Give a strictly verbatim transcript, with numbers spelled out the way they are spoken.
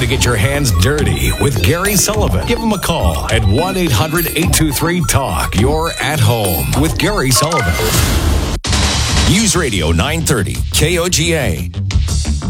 to get your hands dirty with Gary Sullivan. Give him a call at one eight hundred eight two three talk. You're at home with Gary Sullivan. News Radio nine thirty K O G A.